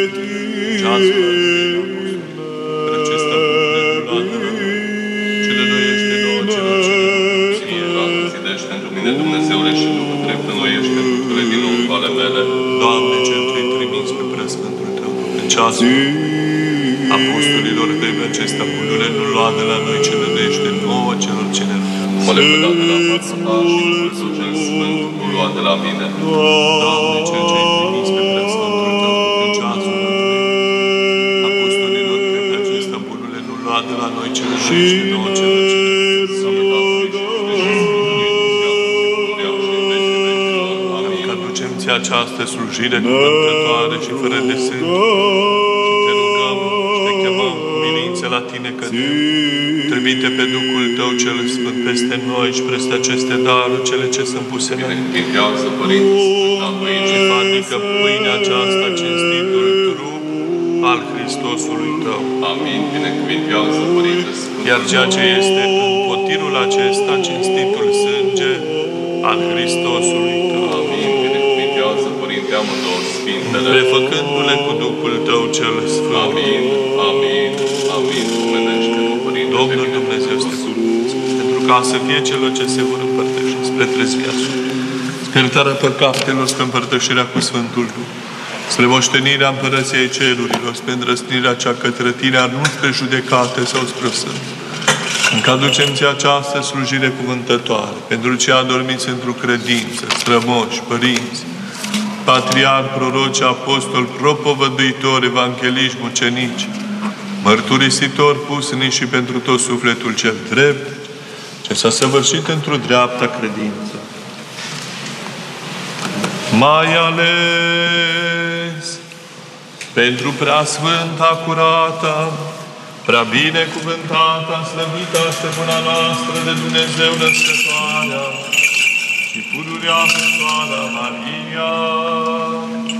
ceasul apostolilor, acesta cele noiește nouă celor ce ne ție, Doamne, țidești pentru mine, Dumnezeule, și Duhul drept înnoiește pentru cele din nou ale mele. Doamne, cel ce-ai trimis pe preasfântul Tău, în ceasul apostolilor Tăi, pe acesta puiule nu lua de la noi ce nădește nouă celor ce ne rugăm. Mă lepădat de la fața Ta și Duhul Său cel Sfânt nu lua de la mine. Doamne, cel ce-ai trimis pe preasfântul Tău, în ceasul apostolilor Tăi, pe acesta puiule nu lua de la noi ce nădește nouă celor ce ne rugăm. Această slujire cuvântătoare și fără de sânge. Și te rugăm și te chemăm cu milință la Tine cădem. Trimite pe Duhul Tău cel Sfânt peste noi și peste aceste daruri, cele ce sunt puse în noi. Binecuvintează, Părinte, Sfânta Pâine. Și fadică pâinea aceasta, cinstitul trup al Hristosului Tău. Amin. Binecuvintează, Părinte, Sfânta. Iar ceea ce este în potirul acesta, cinstitul sânge al Hristosului Tău. Amin. Binecuvintează, Părinte, amândouă Sfintele. Prefăcându-le cu Duhul Tău cel Sfânt. Amin. Amin. Amin. Dumnezește-mă, Părinte. Domnul Dumnezeu să te cuvânteze, pentru ca să fie celor ce se vor împărtăși spre trezvia sufletului, spre iertarea păcatelor, spre împărtășirea cu Sfântul Duh, spre moștenirea împărăției cerurilor, spre îndrăsnirea cea către Tine, nu spre judecate sau spre sân. Încă aducem-ți această slujire cuvântătoare, pentru cei adormiți într-o credință, strămoși, părinți, patriarhi, proroci, apostoli, propovăduitori, evangeliști, mucenici, mărturisitori pusnici și pentru tot sufletul cel drept, ce s-a săvârșit într-o dreapta credință. Mai ales pentru preasfânta, curată, prea binecuvântată, slăvită, stăpâna noastră de Dumnezeu născătoarea și pururea Sfânta Maria,